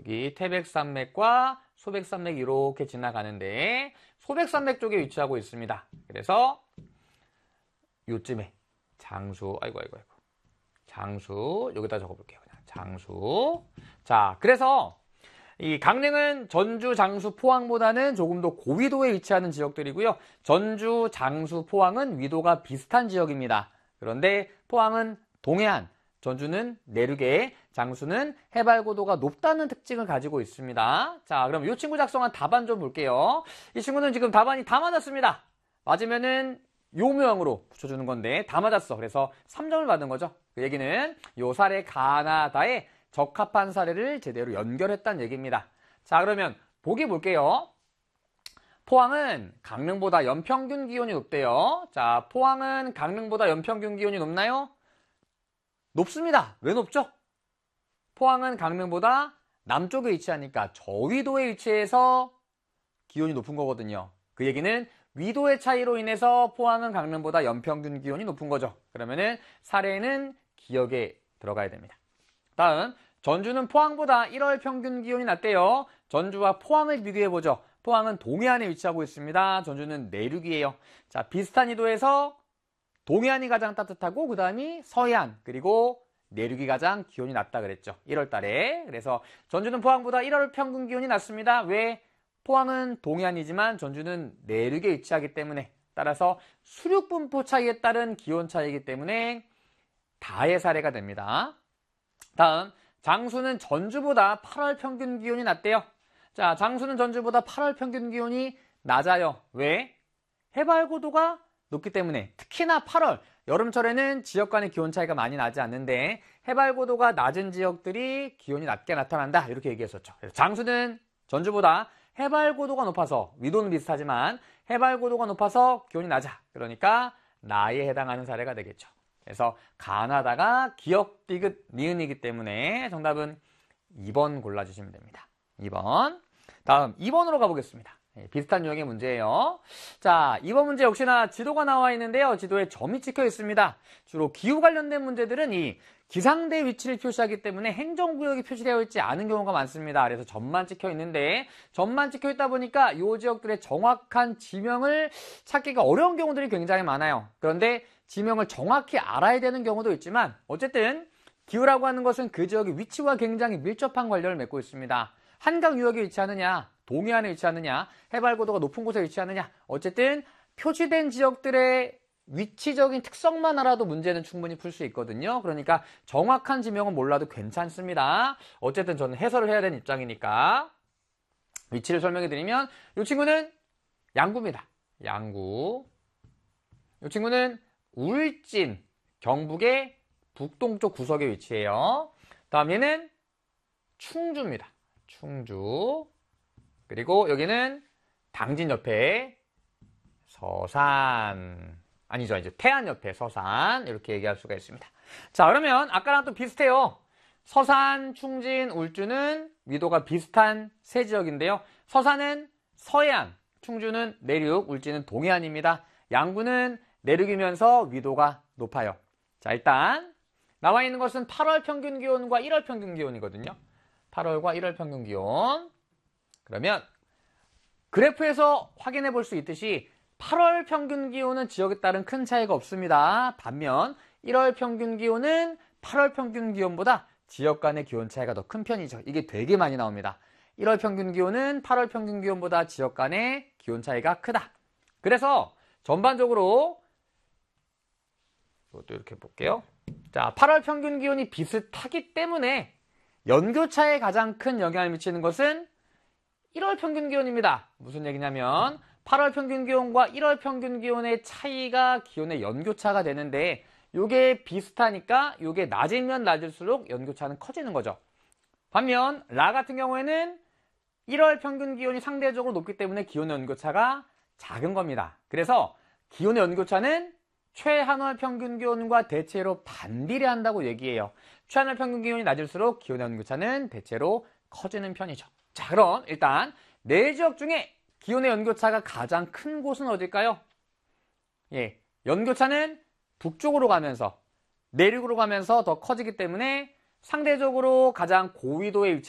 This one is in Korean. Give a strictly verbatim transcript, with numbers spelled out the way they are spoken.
여기 태백산맥과 소백산맥이 이렇게 지나가는데 소백산맥 쪽에 위치하고 있습니다. 그래서 요쯤에 장수, 아이고 아이고 아이고 장수 여기다 적어볼게요. 그냥 장수. 자, 그래서 이 강릉은 전주, 장수, 포항보다는 조금 더 고위도에 위치하는 지역들이고요. 전주, 장수, 포항은 위도가 비슷한 지역입니다. 그런데 포항은 동해안, 전주는 내륙에, 장수는 해발고도가 높다는 특징을 가지고 있습니다. 자, 그럼 이 친구 작성한 답안 좀 볼게요. 이 친구는 지금 답안이 다 맞았습니다. 맞으면은 요 모양으로 붙여주는 건데 다 맞았어. 그래서 삼 점을 받은 거죠. 그 얘기는 요 사례 가나다에 적합한 사례를 제대로 연결했다는 얘기입니다. 자, 그러면 보기 볼게요. 포항은 강릉보다 연평균 기온이 높대요. 자, 포항은 강릉보다 연평균 기온이 높나요? 높습니다. 왜 높죠? 포항은 강릉보다 남쪽에 위치하니까 저위도에 위치해서 기온이 높은 거거든요. 그 얘기는 위도의 차이로 인해서 포항은 강릉보다 연평균 기온이 높은 거죠. 그러면은 사례는 기억에 들어가야 됩니다. 다음, 전주는 포항보다 일월 평균 기온이 낮대요. 전주와 포항을 비교해보죠. 포항은 동해안에 위치하고 있습니다. 전주는 내륙이에요. 자, 비슷한 위도에서 동해안이 가장 따뜻하고 그 다음이 서해안, 그리고 내륙이 가장 기온이 낮다 그랬죠. 일월 달에. 그래서 전주는 포항보다 일월 평균 기온이 낮습니다. 왜? 포항은 동해안이지만 전주는 내륙에 위치하기 때문에, 따라서 수륙 분포 차이에 따른 기온 차이이기 때문에 다의 사례가 됩니다. 다음, 장수는 전주보다 팔월 평균 기온이 낮대요. 자, 장수는 전주보다 팔월 평균 기온이 낮아요. 왜? 해발고도가 높기 때문에. 특히나 팔월, 여름철에는 지역 간의 기온 차이가 많이 나지 않는데 해발고도가 낮은 지역들이 기온이 낮게 나타난다, 이렇게 얘기했었죠. 그래서 장수는 전주보다 해발고도가 높아서, 위도는 비슷하지만 해발고도가 높아서 기온이 낮아. 그러니까 나에 해당하는 사례가 되겠죠. 그래서 가나다가 기역, 디귿, 니은이기 때문에 정답은 이 번 골라주시면 됩니다. 이 번. 다음 이 번으로 가보겠습니다. 네, 비슷한 유형의 문제예요. 자, 이번 문제 역시나 지도가 나와 있는데요. 지도에 점이 찍혀 있습니다. 주로 기후 관련된 문제들은 이 기상대 위치를 표시하기 때문에 행정구역이 표시되어 있지 않은 경우가 많습니다. 그래서 점만 찍혀 있는데, 점만 찍혀 있다 보니까 이 지역들의 정확한 지명을 찾기가 어려운 경우들이 굉장히 많아요. 그런데 지명을 정확히 알아야 되는 경우도 있지만, 어쨌든 기후라고 하는 것은 그 지역의 위치와 굉장히 밀접한 관련을 맺고 있습니다. 한강 유역에 위치하느냐, 동해안에 위치하느냐, 해발고도가 높은 곳에 위치하느냐, 어쨌든 표시된 지역들의 위치적인 특성만 알아도 문제는 충분히 풀 수 있거든요. 그러니까 정확한 지명은 몰라도 괜찮습니다. 어쨌든 저는 해설을 해야 되는 입장이니까 위치를 설명해 드리면, 이 친구는 양구입니다. 양구. 이 친구는 울진, 경북의 북동쪽 구석에 위치해요. 다음 얘는 충주입니다. 충주. 그리고 여기는 당진 옆에 서산, 아니죠, 이제 태안 옆에 서산, 이렇게 얘기할 수가 있습니다. 자, 그러면 아까랑 또 비슷해요. 서산, 충진, 울주는 위도가 비슷한 세 지역인데요. 서산은 서해안, 충주는 내륙, 울진은 동해안입니다. 양구는 내륙이면서 위도가 높아요. 자, 일단 나와 있는 것은 팔월 평균 기온과 일월 평균 기온이거든요. 팔월과 일월 평균 기온. 그러면 그래프에서 확인해 볼 수 있듯이 팔월 평균 기온은 지역에 따른 큰 차이가 없습니다. 반면 일월 평균 기온은 팔월 평균 기온보다 지역 간의 기온 차이가 더 큰 편이죠. 이게 되게 많이 나옵니다. 일월 평균 기온은 팔월 평균 기온보다 지역 간의 기온 차이가 크다. 그래서 전반적으로 이것도 이렇게 볼게요. 자, 팔월 평균 기온이 비슷하기 때문에 연교차에 가장 큰 영향을 미치는 것은 일월 평균 기온입니다. 무슨 얘기냐면 팔월 평균 기온과 일월 평균 기온의 차이가 기온의 연교차가 되는데, 이게 비슷하니까 이게 낮으면 낮을수록 연교차는 커지는 거죠. 반면 라 같은 경우에는 일월 평균 기온이 상대적으로 높기 때문에 기온의 연교차가 작은 겁니다. 그래서 기온의 연교차는 최한월 평균 기온과 대체로 반비례한다고 얘기해요. 최한월 평균 기온이 낮을수록 기온의 연교차는 대체로 커지는 편이죠. 자, 그럼 일단 네 지역 중에 기온의 연교차가 가장 큰 곳은 어딜까요? 예, 연교차는 북쪽으로 가면서 내륙으로 가면서 더 커지기 때문에 상대적으로 가장 고위도에 위치한